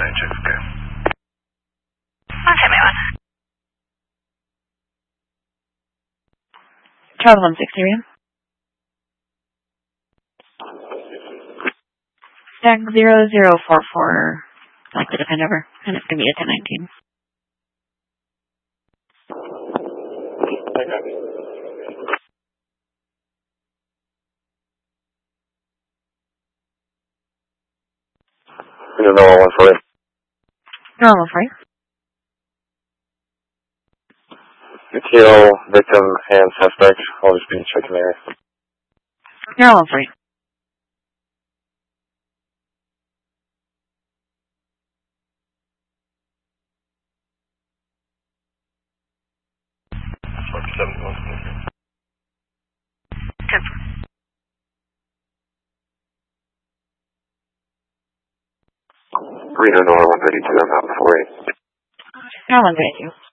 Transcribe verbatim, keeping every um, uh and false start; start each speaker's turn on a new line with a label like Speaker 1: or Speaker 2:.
Speaker 1: nine, check, okay.
Speaker 2: one seventy-one.
Speaker 3: Charles one six three. Stack zero zero four four. Like the defend over, and it's gonna be a ten nineteen.
Speaker 1: Okay. No one for it.
Speaker 3: No, I'm afraid.
Speaker 1: Kill, victim, and suspect. I'll just be checking there.
Speaker 3: You're all free.
Speaker 1: Reno Nora one thirty-two, I'm out before eight.
Speaker 3: You're all one thirty-two.